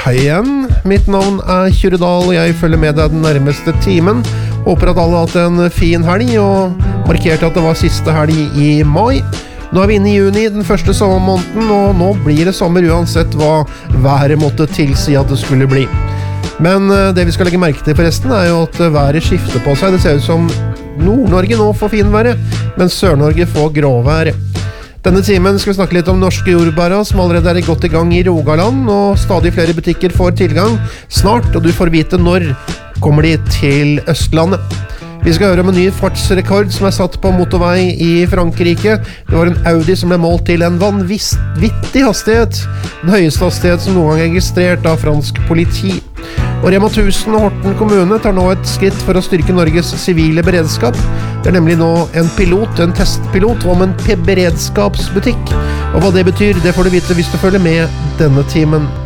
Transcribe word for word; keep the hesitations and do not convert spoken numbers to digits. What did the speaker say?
Hei igjen, mitt navn er Kyrre Dahl, og jeg følger med deg den nærmeste timen. Håper at alle har hatt en fin helg, og markerte at det var siste helg i mai. Nå er vi inne i juni, den første sommermåneden, og nå blir det sommer uansett hva været måtte tilsi at det skulle bli. Men det vi skal legge merke til forresten er jo at været skifter på seg. Det ser ut som Nord-Norge nå får finværet, mens Sør-Norge får gråvær. Denne timen skal vi snakke litt om norske jordbæra, som allerede er godt i gang i Rogaland, og stadig flere butikker får tilgang snart, og du får vite når kommer de til Østlandet. Vi skal høre om en ny fartsrekord som er satt på motorvei i Frankrike. Det var en Audi som ble målt til en vanvittig hastighet, den høyeste hastighet som noen gang er registrert av fransk politi. Og Rema tusen og Horten kommune tar nå et skritt for å styrke Norges sivile beredskap. Det er nemlig nå en pilot, en testpilot om en beredskapsbutikk. Og hva det betyr, det får du vite hvis du følger med denne timen.